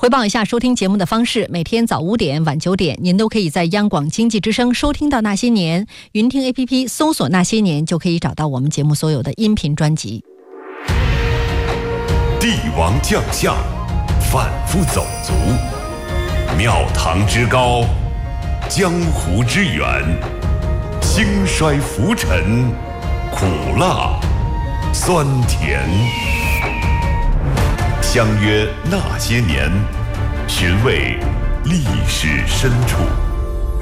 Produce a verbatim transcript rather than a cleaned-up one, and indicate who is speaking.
Speaker 1: 汇报一下收听节目的方式，每天早五点晚九点您都可以在央广经济之声收听到那些年，云听 A P P 搜索那些年就可以找到我们节目所有的音频专辑。
Speaker 2: 帝王将相，反复走卒，庙堂之高，江湖之远，兴衰浮沉，苦辣酸甜。相约那些年，寻味历史深处。